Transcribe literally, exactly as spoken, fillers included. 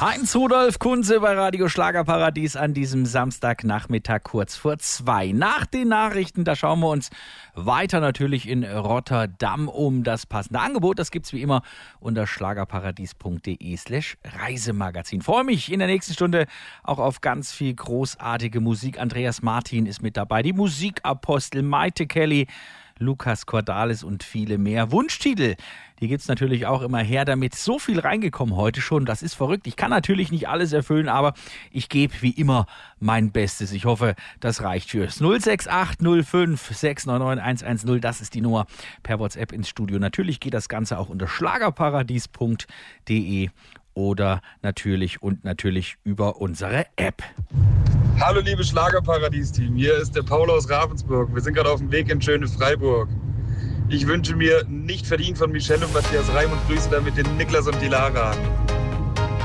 Heinz Rudolf Kunze bei Radio Schlagerparadies an diesem Samstagnachmittag kurz vor zwei. Nach den Nachrichten, da schauen wir uns weiter natürlich in Rotterdam um. Das passende Angebot, das gibt's wie immer unter schlagerparadies.de slash Reisemagazin. Freue mich in der nächsten Stunde auch auf ganz viel großartige Musik. Andreas Martin ist mit dabei, die Musikapostel, Maite Kelly, Lukas Cordalis und viele mehr. Wunschtitel, die gibt's natürlich auch immer her damit. So viel reingekommen heute schon, das ist verrückt. Ich kann natürlich nicht alles erfüllen, aber ich gebe wie immer mein Bestes. Ich hoffe, das reicht fürs null sechs acht null fünf sechs neun neun eins eins null. Das ist die Nummer per WhatsApp ins Studio. Natürlich geht das Ganze auch unter schlagerparadies punkt de oder natürlich und natürlich über unsere App. Hallo liebe Schlagerparadies-Team, hier ist der Paul aus Ravensburg. Wir sind gerade auf dem Weg in schöne Freiburg. Ich wünsche mir nicht verdient von Michelle und Matthias Reim und grüße damit den Niklas und die Lara.